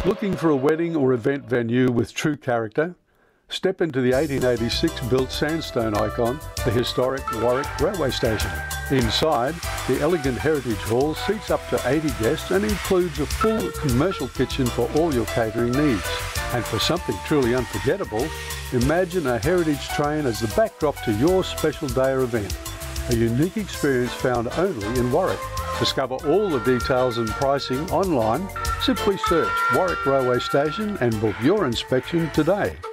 Looking for a wedding or event venue with true character? Step into the 1886 built sandstone icon, the historic Warwick Railway Station. Inside, the elegant Heritage Hall seats up to 80 guests and includes a full commercial kitchen for all your catering needs. And for something truly unforgettable, imagine a heritage train as the backdrop to your special day or event. A unique experience found only in Warwick. Discover all the details and pricing online. Simply search Warwick Railway Station and book your inspection today.